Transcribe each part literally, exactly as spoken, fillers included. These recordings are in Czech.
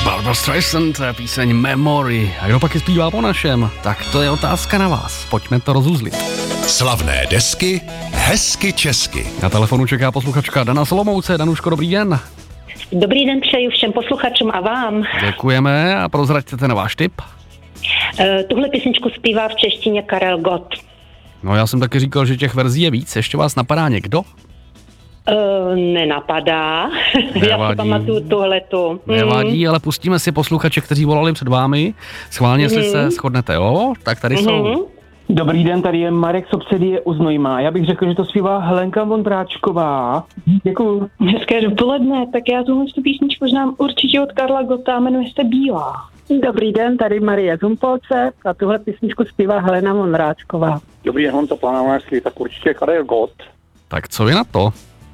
Barbra Streisand, píseň Memory. A kdo pak je zpívá po našem? Tak to je otázka na vás. Pojďme to rozuzlit. Slavné desky, hezky česky. Na telefonu čeká posluchačka Dana Solomouce. Danuško, dobrý den. Dobrý den přeju všem posluchačům a vám. Děkujeme a prozraďte ten váš tip. Uh, tuhle písničku zpívá v češtině Karel Gott. No já jsem taky říkal, že těch verzí je víc. Ještě vás napadá někdo? Uh, nenapadá. Nevadí. Já si pamatuju tuhletu. Nevadí, mm. ale pustíme si posluchače, kteří volali před vámi. Schválně, jestli mm. se shodnete, jo? Tak tady mm. jsou. Dobrý den, tady je Marek z Obsedie u Znojma. Já bych řekl, že to zpívá Helenka Vondráčková. Děkuju. Hezké dopoledne, tak já tuhle písničku znám určitě od Karla Gotta, jmenuje se Bílá. Dobrý den, tady Marie Zumpolce a tuhle písničku zpívá Helena Vondráčková. Dobrý den, Honza Planářský, tak určitě Karel Gott. Tak co vy na to?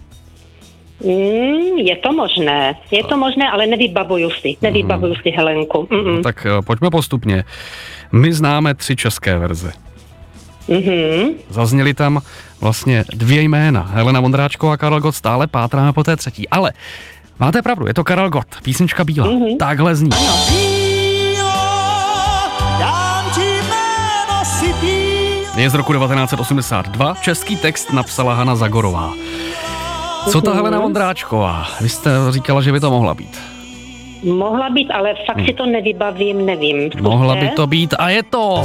Mm, je to možné, je to možné, ale nevybavuju si, nevybavuju si Helenku. No, tak uh, pojďme postupně. My známe tři české verze. Mm-hmm. Zazněly tam vlastně dvě jména. Helena Vondráčková a Karel Gott, stále pátráme po té třetí. Ale máte pravdu, je to Karel Gott, písnička Bílá. Mm-hmm. Takhle zní. Je z roku devatenáct set osmdesát dva, český text napsala Hana Zagorová. Co ta Helena Vondráčková? Vy jste říkala, že by to mohla být. Mohla být, ale fakt hmm. si to nevybavím, nevím. Zkuste. Mohla by to být a je to...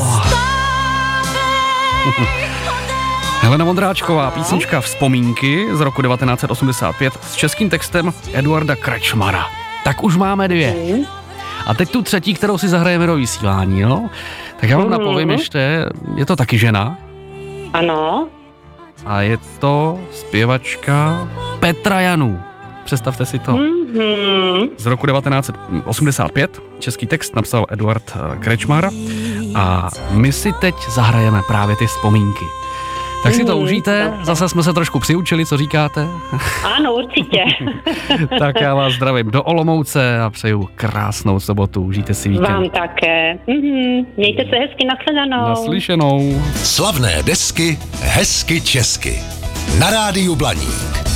Helena Vondráčková, písnička Vzpomínky z roku devatenáct set osmdesát pět s českým textem Eduarda Krečmara. Tak už máme dvě. Hmm. A teď tu třetí, kterou si zahrajeme do vysílání, jo? Tak já vám hmm. napovím ještě, je to taky žena. Ano. A je to zpěvačka Petra Janů. Představte si to. Mm-hmm. Z roku devatenáct set osmdesát pět český text napsal Eduard Krečmar a my si teď zahrajeme právě ty vzpomínky. Tak si to užijte, zase jsme se trošku přiučili, co říkáte? Ano, určitě. Tak já vás zdravím do Olomouce a přeju krásnou sobotu, užijte si víkend. Vám také. Mhm. Mějte se hezky, nashledanou. Naslyšenou. Slavné desky, hezky česky. Na rádiu Blaník.